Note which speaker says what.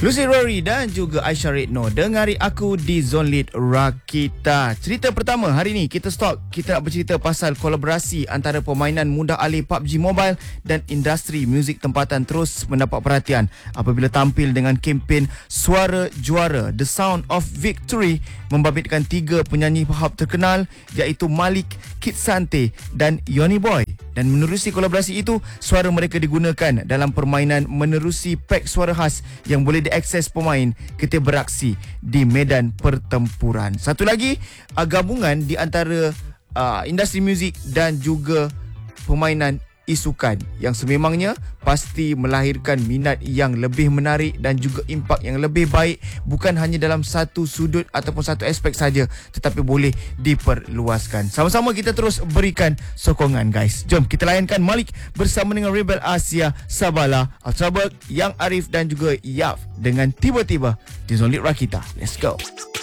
Speaker 1: Lucy Rory dan juga Aisyah Redno. Dengari aku di Zone Lead Rakita. Cerita pertama hari ni kita nak bercerita pasal kolaborasi antara permainan mudah alih PUBG Mobile dan industri muzik tempatan terus mendapat perhatian apabila tampil dengan kempen Suara Juara The Sound of Victory membabitkan 3 penyanyi pop terkenal iaitu Malik, Kid Sante dan Yoni Boy. Dan menerusi kolaborasi itu, suara mereka digunakan dalam permainan menerusi pack suara khas yang boleh diakses pemain ketika beraksi di medan pertempuran. Satu lagi, gabungan di antara industri muzik dan juga permainan isukan yang sememangnya pasti melahirkan minat yang lebih menarik dan juga impak yang lebih baik, bukan hanya dalam satu sudut ataupun satu aspek saja, tetapi boleh diperluaskan. Sama-sama kita terus berikan sokongan, guys. Jom kita layankan Malik bersama dengan Rebel Asia, Sabala, Ultraberg, Yang Arif dan juga Yaf dengan Tiba-Tiba di Zone Lead Rakita. Let's go.